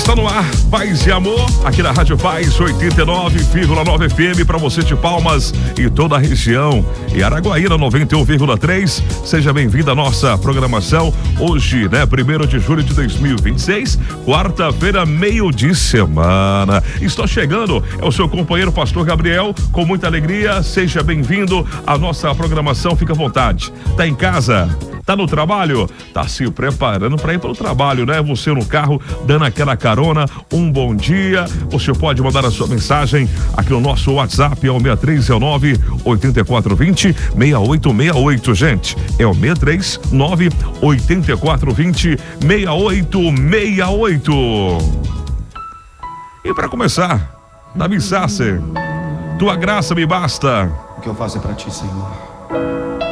Está no ar, Paz e Amor, aqui na Rádio Paz 89,9 FM para você de Palmas e toda a região. E Araguaína 91,3. Seja bem-vindo à nossa programação. Hoje, 1º de julho de 2026, quarta-feira, meio de semana. Estou chegando, é o seu companheiro Pastor Gabriel, com muita alegria. Seja bem-vindo à nossa programação. Fica à vontade. Tá em casa? Tá no trabalho? Tá se preparando para ir para o trabalho, né? Você no carro, dando aquela carona, um bom dia. Você pode mandar a sua mensagem aqui no nosso WhatsApp, é o 6319 8420 6868, gente. É o 639 8420 6868. E para começar, Davi Sasser, tua graça me basta. O que eu faço é para ti, Senhor.